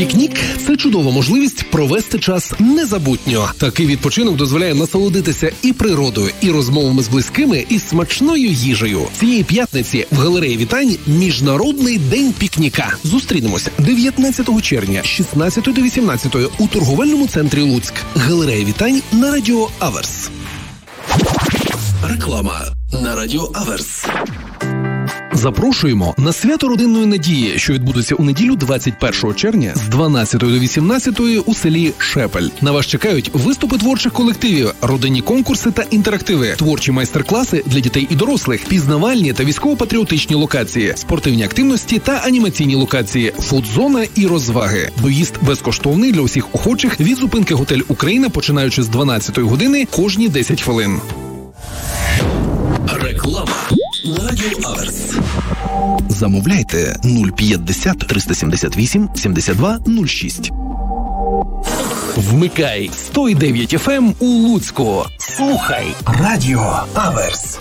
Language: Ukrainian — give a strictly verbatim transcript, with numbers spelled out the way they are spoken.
Пікнік – це чудова можливість провести час незабутньо. Такий відпочинок дозволяє насолодитися і природою, і розмовами з близькими, і смачною їжею. Цієї п'ятниці в галереї Вітань Міжнародний день пікніка. Зустрінемося дев'ятнадцятого червня з шістнадцятої до вісімнадцятої у торговельному центрі Луцьк. Галерея Вітань на Радіо Аверс. Реклама на Радіо Аверс. Запрошуємо на свято родинної надії, що відбудеться у неділю двадцять першого червня з дванадцятої до вісімнадцятої у селі Шепель. На вас чекають виступи творчих колективів, родинні конкурси та інтерактиви, творчі майстер-класи для дітей і дорослих, пізнавальні та військово-патріотичні локації, спортивні активності та анімаційні локації, фудзона і розваги. Виїзд безкоштовний для усіх охочих від зупинки «Готель Україна», починаючи з дванадцятої години кожні десять хвилин. Реклама на Радіо Аверс. Замовляйте нуль п'ятдесят триста сімдесят вісім сімдесят два нуль шість. Вмикай сто дев'ять еф ем у Луцьку. Слухай Радіо Аверс.